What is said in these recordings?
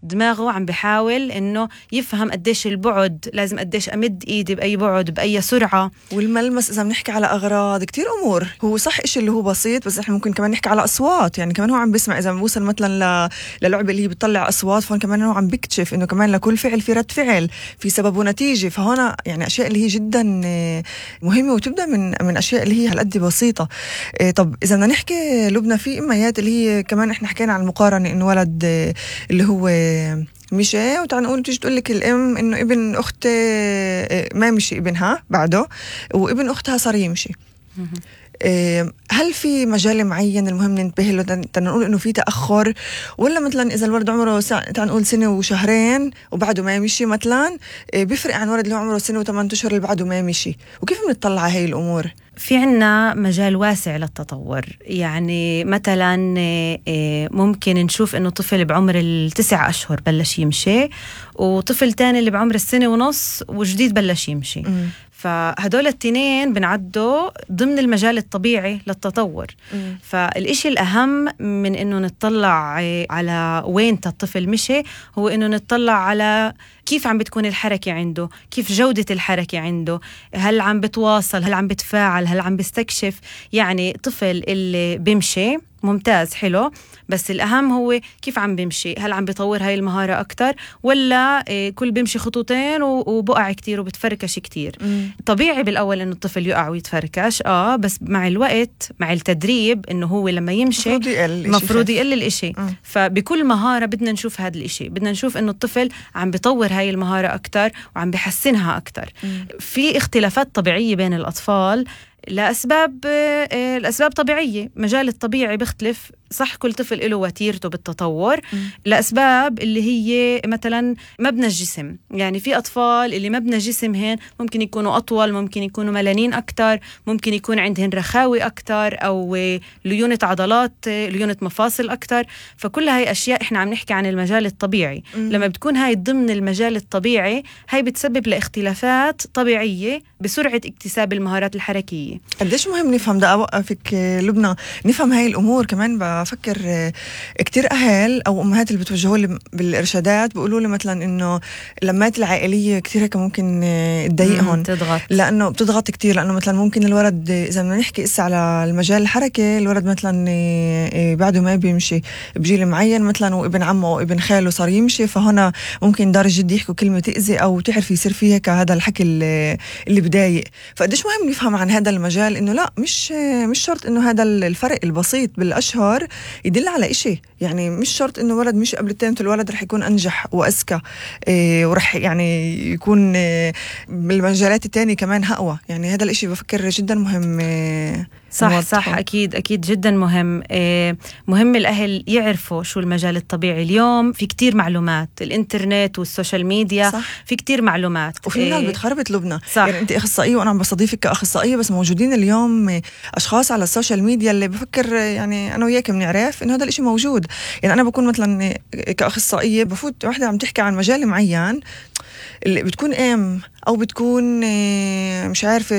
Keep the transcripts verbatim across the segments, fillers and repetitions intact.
دماغه عم بحاول إنه يفهم قديش البعد، لازم قديش أمد إيدي بأي بعد بأي سرعة. والملمس إذا بنحكي على أغراض كتير أمور، هو صح إشي اللي هو بسيط، بس إحنا ممكن كمان نحكي على أصوات. يعني كمان هو عم بيسمع، إذا بوصل مثلا للعبة اللي هي بتطلع أصوات، فهون كمان هو عم بيكتشف إنه كمان لكل فعل في رد فعل، في سبب ونتيجة. فهنا يعني أشياء اللي هي جدا مهمة، وتبدأ من من أشياء اللي هي هالقد بسيطة. طب إذا بدنا نحكي لبنى في إميات اللي هي كمان إحنا حكينا عن المقارنة، إنه ولد اللي هو مشي، وتعال نقول تيجي تقول لك الأم إنه ابن أخت ما مشي ابنها بعده، وابن أختها صار يمشي. هل في مجال معين المهم ننتبه له تنقول إنه في تأخر، ولا مثلا إذا الولد عمره تعال نقول سنة وشهرين وبعده ما يمشي مثلا بيفرق عن ولد اللي عمره سنة وثمانية أشهر اللي بعده ما يمشي؟ وكيف بنطلع على هاي الأمور؟ في عنا مجال واسع للتطور. يعني مثلا ممكن نشوف إنه طفل بعمر التسع أشهر بلش يمشي، وطفل تاني اللي بعمر السنة ونص وجديد بلش يمشي. م. فهدول التنين بنعدوا ضمن المجال الطبيعي للتطور. م. فالإشي الأهم من إنه نطلع على وين الطفل مشي هو إنه نطلع على كيف عم بتكون الحركة عنده، كيف جودة الحركة عنده، هل عم بتواصل، هل عم بتفاعل، هل عم بيستكشف. يعني طفل اللي بيمشي ممتاز حلو، بس الأهم هو كيف عم بيمشي، هل عم بيطور هاي المهارة أكتر، ولا كل بيمشي خطوتين وبقع كتير وبتفركش كتير. مم. طبيعي بالأول إنه الطفل يقع ويتفركش آه بس مع الوقت مع التدريب إنه هو لما يمشي مفروض يقل مفروض يقل الإشي. مم. فبكل مهارة بدنا نشوف هذا الإشي، بدنا نشوف إنه الطفل عم بيطور هاي المهارة أكتر وعم بيحسنها أكتر. مم. في اختلافات طبيعية بين الأطفال لأسباب الأسباب طبيعية، مجال الطبيعي بيختلف. صح كل طفل له وتيرته بالتطور م. لأسباب اللي هي مثلا مبنى الجسم. يعني في أطفال اللي مبنى جسمهن ممكن يكونوا أطول، ممكن يكونوا ملانين أكتر، ممكن يكون عندهن رخاوي أكتر، أو ليونة عضلات ليونة مفاصل أكتر. فكل هاي أشياء إحنا عم نحكي عن المجال الطبيعي. م. لما بتكون هاي ضمن المجال الطبيعي هاي بتسبب لاختلافات طبيعية بسرعة اكتساب المهارات الحركية. قديش مهم نفهم ده. أوقفك لبنى، نفهم هاي الأمور. كمان بفكر كتير أهل أو أمهات اللي بتوجهوا لي بالإرشادات بيقولوا لي مثلا إنه اللمات العائلية كتير هيك ممكن تضايقهم، تضغط، لأنه بتضغط كتير. لأنه مثلا ممكن الولد إذا بدنا نحكي إسا على المجال الحركة، الولد مثلا بعده ما بيمشي بجيل معين مثلا، وابن عمه أو ابن خاله صار يمشي، فهنا ممكن دار الجد يحكوا كلمة تأذي أو تعرف يصير فيها كهذا الحكي اللي بدايق. فقديش مهم نفهم عن هذا المجال، إنه لا مش مش شرط إنه هذا الفرق البسيط بالأشهر يدل على إشي. يعني مش شرط إنه ولد مش قبل التاني الولد رح يكون أنجح وأذكى، إيه ورح يعني يكون إيه بالمجالات التانية كمان هقوى. يعني هذا الإشي بفكر جدا مهم. إيه صح صح أكيد أكيد جدا مهم. إيه مهم الأهل يعرفوا شو المجال الطبيعي. اليوم في كتير معلومات، الإنترنت والسوشيال ميديا صح. في كتير معلومات، وفي منها إيه بتخربط لبنى. صح. يعني أنت أخصائية وأنا عم بستضيفك كأخصائية، بس موجودين اليوم أشخاص على السوشيال ميديا اللي بفكر يعني أنا وياك بنعرف إنه هذا الإشي موجود. يعني أنا بكون مثلا كأخصائية بفوت واحدة عم تحكي عن مجال معين اللي بتكون إم أو بتكون مش عارفة،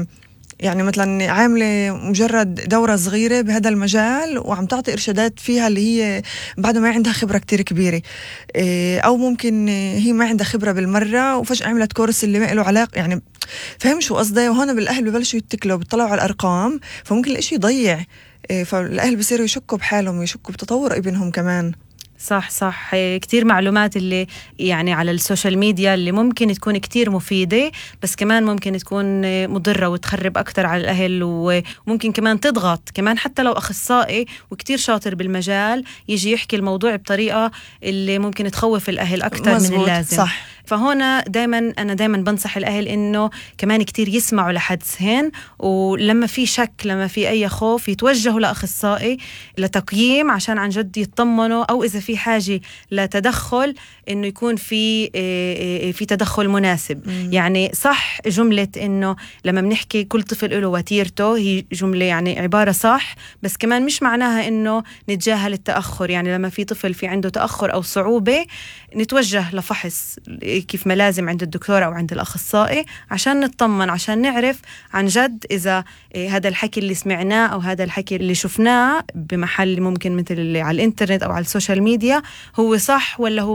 يعني مثلا عاملة مجرد دورة صغيرة بهذا المجال وعم تعطي إرشادات فيها اللي هي بعد ما عندها خبرة كتير كبيرة، أو ممكن هي ما عندها خبرة بالمرة وفجأة عملت كورس اللي ما له علاقة. يعني فهم شو قصدي؟ وهنا بالأهل ببلشوا يتكلوا بيطلعوا على الأرقام، فممكن الإشي يضيع، فالأهل بيصيروا يشكوا بحالهم ويشكوا بتطور ابنهم كمان. صح صح كتير معلومات اللي يعني على السوشيال ميديا اللي ممكن تكون كتير مفيدة، بس كمان ممكن تكون مضرة وتخرب أكتر على الأهل، وممكن كمان تضغط. كمان حتى لو أخصائي وكتير شاطر بالمجال يجي يحكي الموضوع بطريقة اللي ممكن تخوف الأهل أكتر من اللازم. صح. فهنا دايما أنا دايما بنصح الأهل إنه كمان كتير يسمعوا لحدثهن، ولما في شك لما في أي خوف يتوجهوا لأخصائي لتقييم عشان عن جد يطمنوا، أو إذا في حاجة لتدخل إنه يكون في في تدخل مناسب. مم. يعني صح جملة إنه لما بنحكي كل طفل له وتيرته، هي جملة يعني عبارة صح، بس كمان مش معناها إنه نتجاهل التأخر. يعني لما في طفل في عنده تأخر أو صعوبة نتوجه لفحص كيف ما لازم عند الدكتور أو عند الأخصائي عشان نطمن، عشان نعرف عن جد إذا هذا الحكي اللي سمعناه أو هذا الحكي اللي شفناه بمحل ممكن مثل اللي على الإنترنت أو على السوشيال ميديا هو صح ولا هو